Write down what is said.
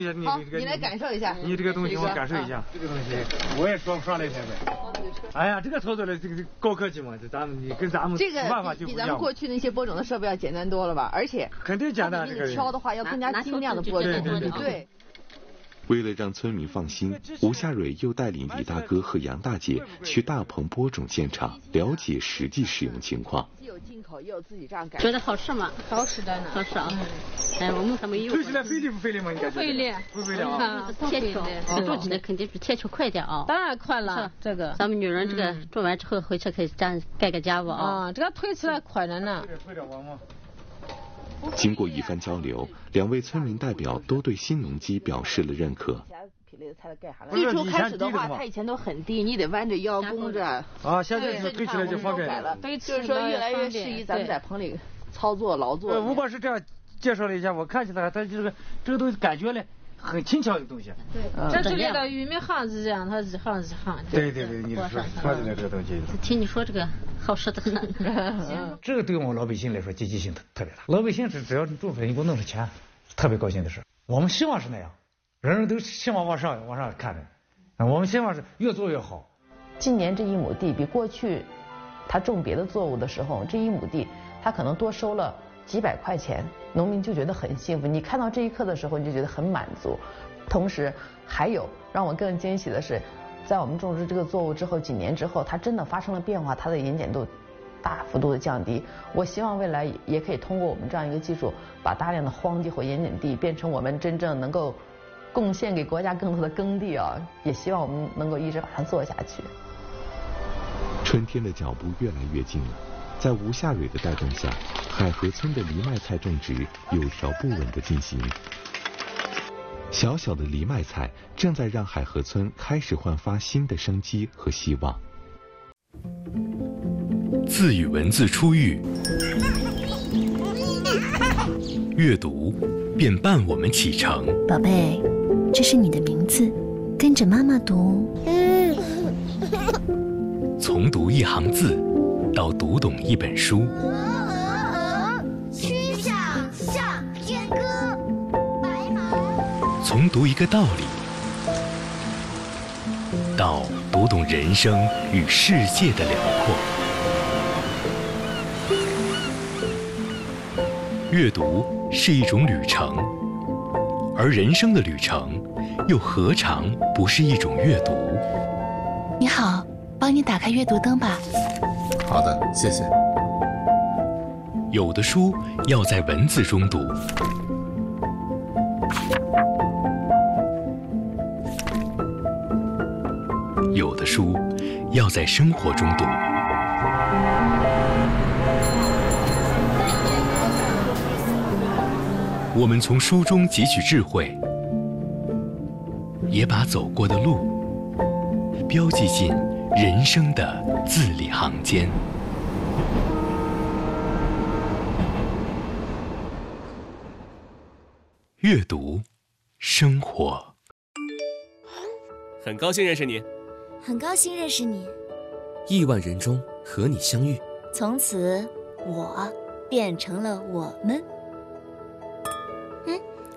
好，你来感受一下。 你这个东西我感受一下，这个东西我也说不上来现在。哎呀，这个操作的这个高科技嘛，这咱们跟咱们这个办法就不一样。 比咱们过去那些播种的设备要简单多了吧？而且肯定简单。这个挑的话要更加精亮的播种。对。 为了让村民放心，吴夏蕊又带领李大哥和杨大姐去大棚播种现场，了解实际使用情况。 既有进口，也有自己这样改。 觉得好吃吗？ 好吃的呢。 好吃啊！哎，我们还没有。 推起来费力不费力吗？应该费力， 不费力啊。 铁锹，吃肚子的肯定比铁锹快点啊。 当然快了，这个。 咱们女人这个种完之后回去可以盖个家吧啊。 这个推起来快着呢。 经过一番交流，两位村民代表都对新农机表示了认可。 最初开始的话，它以前都很低，你得弯着腰弓着。 啊，现在推起来就方便了。就是说越来越适宜咱们在棚里操作劳作。 吴博士这样介绍了一下，我看起来它这个东西感觉呢很轻巧的东西。 对，这是那个玉米行子这样，它一行一行。 对，你说起来这个东西。 听你说这个好吃的很。 这个对我们老百姓来说积极性特别大，老百姓只要种出来你给我弄出钱，特别高兴的事。我们希望是那样，人人都希望往上看的，我们希望是越做越好。 今年这1亩地比过去他种别的作物的时候，这1亩地他可能多收了几百块钱，农民就觉得很幸福。你看到这一刻的时候，你就觉得很满足。同时还有让我更惊喜的是，在我们种植这个作物之后，几年之后，它真的发生了变化，它的盐碱度大幅度的降低。我希望未来也可以通过我们这样一个技术，把大量的荒地或盐碱地变成我们真正能够贡献给国家更多的耕地啊！也希望我们能够一直把它做下去。 春天的脚步越来越近了，在吴夏蕊的带动下，海河村的藜麦菜种植有条不紊地进行。小小的藜麦菜正在让海河村开始焕发新的生机和希望。 字与文字初遇，阅读便伴我们启程。 宝贝，这是你的名字，跟着妈妈读。 从读一行字，到读懂一本书。 曲项向天歌，白马。 从读一个道理，到读懂人生与世界的辽阔。阅读是一种旅程，而人生的旅程又何尝不是一种阅读？ 你好，帮你打开阅读灯吧。 好的，谢谢。 有的书要在文字中读，有的书要在生活中读。我们从书中汲取智慧，也把走过的路标记进人生的字里行间。阅读，生活。 很高兴认识你。 很高兴认识你。 亿万人中和你相遇。 从此，我变成了我们。